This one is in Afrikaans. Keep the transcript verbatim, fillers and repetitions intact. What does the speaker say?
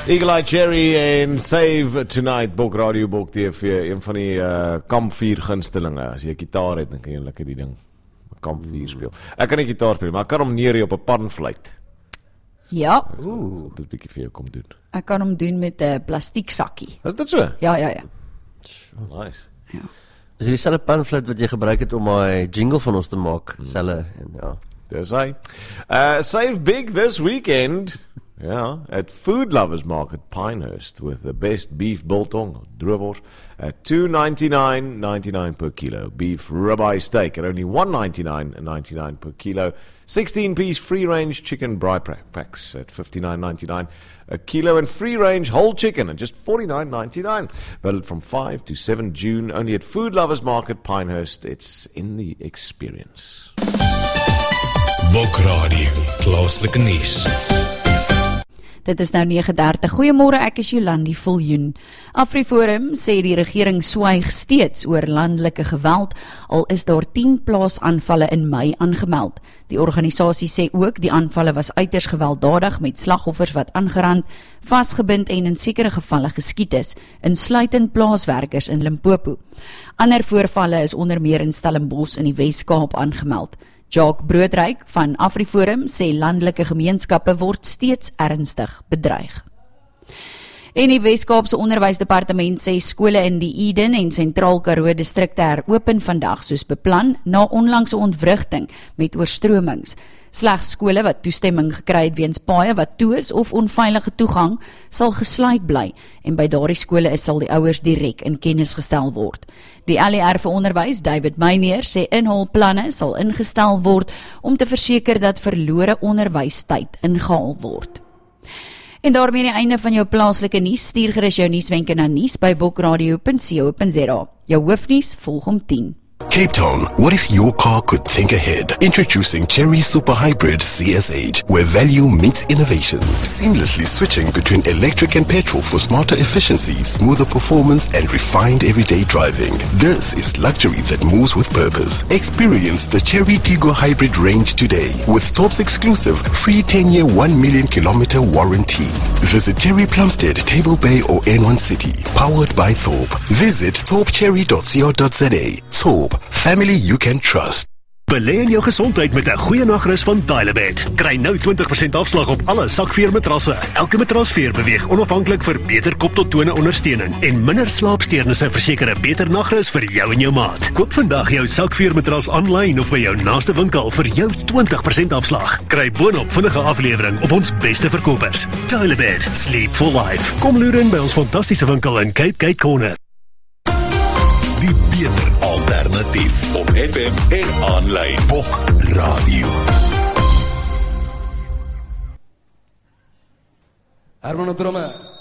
Eagle Eye Cherry en Save Tonight, Bok Radio, Bok T V, een van die uh, kampvuur gunstelinge. As jy 'n gitaar het, dan kan jy lekker die ding kampvuur speel. Ek kan nie gitaar speel, maar ek kan hom neer op 'n panfluit. Ja. Ooh, dit 'n bietjie vir jou kom doen. Ek kan hom doen met 'n plastiek sakkie. Is dit so? Ja, ja, ja. Nice. Ja. Is dit dieselfde panfluit wat jy gebruik het om my jingle van ons te maak? Hmm. Selle, en ja. Dis hy. Uh, save big this weekend. Yeah, at Food Lovers Market, Pinehurst, with the best beef biltong, droewors, at two ninety-nine ninety-nine per kilo. Beef ribeye steak at only one ninety-nine ninety-nine per kilo. sixteen-piece free-range chicken braai packs at fifty-nine ninety-nine a kilo, and free-range whole chicken at just forty-nine ninety-nine. Valid from five to seven June, only at Food Lovers Market, Pinehurst. It's in the experience. Bok Radio, plaaslike nuus. Dit is nou nege dertig. Goeiemôre, ek is Jolandi Viljoen. AfriForum sê die regering swyg steeds oor landelike geweld, al is daar tien plaasaanvalle in Mei aangemeld. Die organisasie sê ook die aanvalle was uiters gewelddadig met slagoffers wat aangerand, vasgebind en in sekere gevalle geskiet is, insluitend plaaswerkers in Limpopo. Ander voorvalle is onder meer in Stellenbosch in die Wes-Kaap aangemeld. Jacques Broodryk van AfriForum sê landelike gemeenskappe word steeds ernstig bedreig. En die Wes-Kaapse Onderwysdepartement sê skole in die Eden en Sentraal Karoo distrikte heropen vandag soos beplan na onlangse ontwrigting met oorstromings. Slegs skole wat toestemming gekry het weens paaie wat toe is of onveilige toegang sal gesluit bly en by daardie skole is sal die ouers direk in kennis gestel word. Die L E R vir onderwys, David Meinier, sê inhaalplanne sal ingestel word om te verseker dat verlore onderwystyd ingehaal word. En daarmee die einde van jou plaaslike nuus. Stuur gerus jou nuuswenke na nuus by bokradio punt co punt za. Jou hoofnuus volg om tien. Cape Town, what if your car could think ahead? Introducing Chery Super Hybrid C S eight, where value meets innovation. Seamlessly switching between electric and petrol for smarter efficiency, smoother performance, and refined everyday driving. This is luxury that moves with purpose. Experience the Chery Tiggo Hybrid range today with Thorpe's exclusive free ten-year one million kilometer warranty. Visit Chery Plumstead, Table Bay or N one City. Powered by Thorpe. Visit thorpe cherry dot co dot za. Thorpe. Family you can trust. Belê in jou gesondheid met 'n goeie nagrus van Tylerbed. Kry nou twintig persent afslag op alle sakveermatrasse. Elke matrasveer beweeg onafhanklik vir beter kop tot tone ondersteuning en minder slaapsteurnisse verseker 'n beter nagrus vir jou en jou maat. Koop vandag jou sakveermatras aanlyn of by jou naaste winkel vir jou twintig persent afslag. Kry boonop vinnige aflewering op ons beste verkopers. Tylerbed, sleep for life. Kom loer in by ons fantastiese winkel in Cape Gate Corner. Die beter alternatief op F M en aanlyn. Bok Radio. Herman op drome.